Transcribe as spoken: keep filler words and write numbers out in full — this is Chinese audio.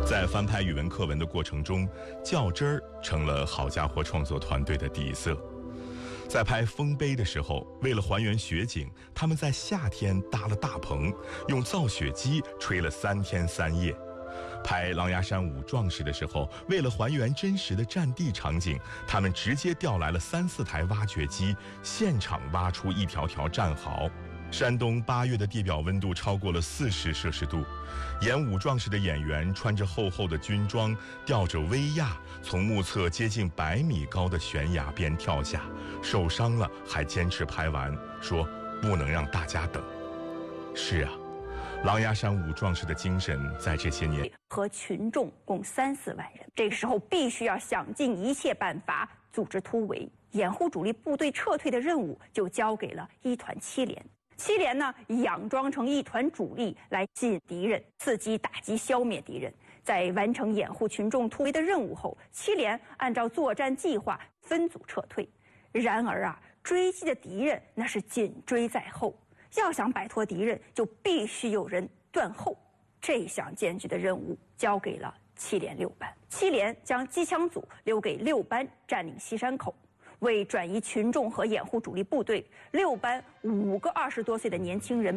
在翻拍语文课文的过程中，较真儿成了好家伙创作团队的底色。在拍《丰碑》的时候，为了还原雪景，他们在夏天搭了大棚，用造雪机吹了三天三夜。拍《狼牙山五壮士》的时候，为了还原真实的战地场景，他们直接调来了三四台挖掘机，现场挖出一条条战壕。山东八月的地表温度超过了四十摄氏度，演武壮士的演员穿着厚厚的军装，吊着威亚，从目测接近百米高的悬崖边跳下，受伤了还坚持拍完，说不能让大家等。是啊，狼牙山五壮士的精神在这些年和群众共三四万人，这个时候必须要想尽一切办法组织突围，掩护主力部队撤退的任务就交给了一团七连。七连呢，佯装成一团主力来吸引敌人，伺机打击消灭敌人。在完成掩护群众突围的任务后，七连按照作战计划分组撤退。然而啊，追击的敌人那是紧追在后，要想摆脱敌人，就必须有人断后。这项艰巨的任务交给了七连六班，七连将机枪组留给六班占领西山口。为转移群众和掩护主力部队，六班五个二十多岁的年轻人